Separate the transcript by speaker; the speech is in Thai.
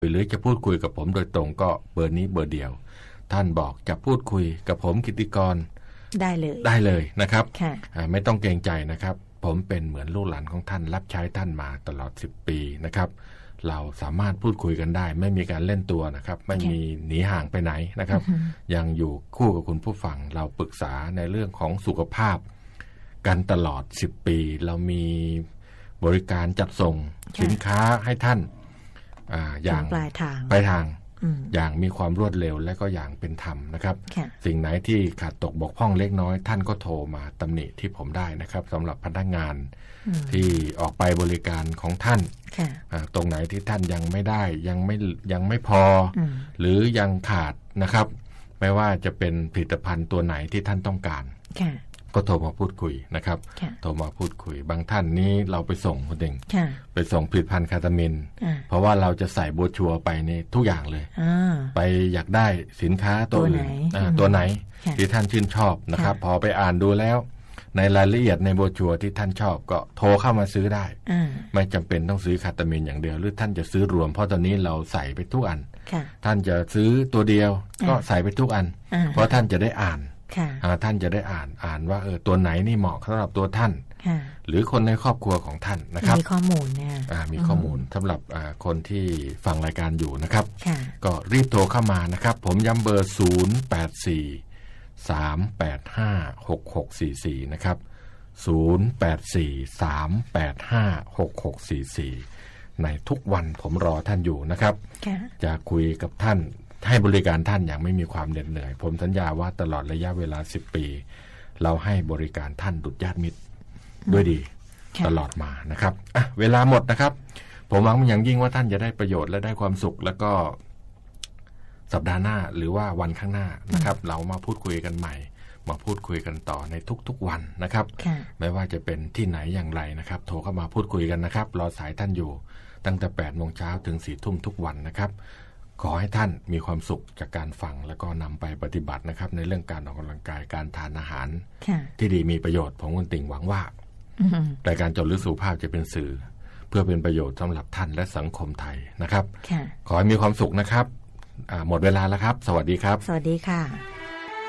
Speaker 1: หรือจะพูดคุยกับผมโดยตรงก็เบอร์นี้เบอร์เดียวท่านบอกจะพูดคุยกับผมกิตติกรได้เลยนะครับไม่ต้องเกรงใจนะครับผมเป็นเหมือนลูกหลานของท่านรับใช้ท่านมาตลอด10 ปีนะครับเราสามารถพูดคุยกันได้ไม่มีการเล่นตัวนะครับไม่มีหนีห่างไปไหนนะครับยังอยู่คู่กับคุณผู้ฟังเราปรึกษาในเรื่องของสุขภาพกันตลอด10 ปีเรามีบริการจัดส่งสินค้าให้ท่านอย่างปลายทางอย่างมีความรวดเร็วและก็อย่างเป็นธรรมนะครับสิ่งไหนที่ขาดตกบกพร่องเล็กน้อยท่านก็โทรมาตำหนิที่ผมได้นะครับสำหรับพนักงานที่ออกไปบริการของท่านตรงไหนที่ท่านยังไม่ได้ยังไม่พอหรือยังขาดนะครับไม่ว่าจะเป็นผลิตภัณฑ์ตัวไหนที่ท่านต้องการก็โทรมาพูดคุยนะครับโทรมาพูดคุยบางท่านนี้เราไปส่งคนหนึ่งไปส่งผลิตภัณฑ์คาตามินเพราะว่าเราจะใส่โบรชัวร์ไปในทุกอย่างเลยไปอยากได้สินค้าตัวอื่นตัวไหนที่ท่านชื่นชอบนะครับพอไปอ่านดูแล้วในรายละเอียดในโบรชัวร์ที่ท่านชอบก็โทรเข้ามาซื้อได้ไม่จำเป็นต้องซื้อคาตามินอย่างเดียวหรือท่านจะซื้อรวมเพราะตอนนี้เราใส่ไปทุกอันท่านจะซื้อตัวเดียวก็ใส่ไปทุกอันเพราะท่านจะได้อ่านท่านจะได้อ่านว่าตัวไหนนี่เหมาะสำหรับตัวท่านหรือคนในครอบครัวของท่านนะครับมีข้อมูลมีข้อมูลสำหรับคนที่ฟังรายการอยู่นะครับก็รีบโทรเข้ามานะครับผมย้ำเบอร์084-385-6644นะครับ084-385-6644ในทุกวันผมรอท่านอยู่นะครับจะคุยกับท่านให้บริการท่านอย่างไม่มีความเหน็ดเหนื่อยผมสัญญาว่าตลอดระยะเวลา10 ปีเราให้บริการท่านดุจญาติมิตรด้วยดีตลอดมานะครับเวลาหมดนะครับผมหวังอย่างยิ่งว่าท่านจะได้ประโยชน์และได้ความสุขแล้วก็สัปดาห์หน้าหรือว่าวันข้างหน้านะครับเรามาพูดคุยกันใหม่มาพูดคุยกันต่อในทุกๆวันนะครับไม่ว่าจะเป็นที่ไหนอย่างไรนะครับโทรเข้ามาพูดคุยกันนะครับรอสายท่านอยู่ตั้งแต่ 8 โมงเช้าถึง 4 ทุ่มทุกวันนะครับขอให้ท่านมีความสุขจากการฟังแล้วก็นำไปปฏิบัตินะครับในเรื่องการออกกำลังกายการทานอาหารที่ดีมีประโยชน์ผมคุณติ่งหวังว่าแต่การจดลึกสุขภาพจะเป็นสื่อเพื่อเป็นประโยชน์สำหรับท่านและสังคมไทยนะครับขอให้มีความสุขนะครับหมดเวลาแล้วครับสวัสดีครับสวัสดีค่ะ